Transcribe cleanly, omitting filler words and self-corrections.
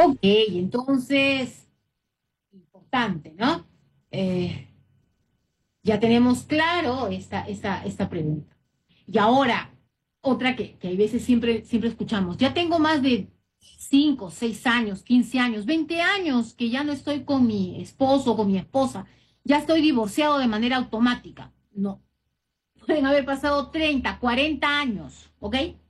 Ok, entonces, importante, ¿no? Eh, ya tenemos claro esta pregunta. Y ahora, otra que hay veces siempre escuchamos, ya tengo más de 5, 6 años, 15 años, 20 años que ya no estoy con mi esposo o con mi esposa, ya estoy divorciado de manera automática. No, pueden haber pasado 30, 40 años, ¿ok?